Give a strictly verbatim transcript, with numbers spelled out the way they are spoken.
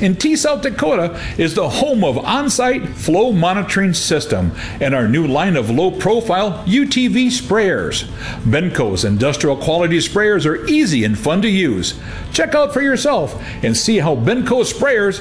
in T, South Dakota is the home of on-site flow monitoring system and our new line of low-profile U T V sprayers. Benco's industrial quality sprayers are easy and fun to use. Check out for yourself and see how Benco sprayers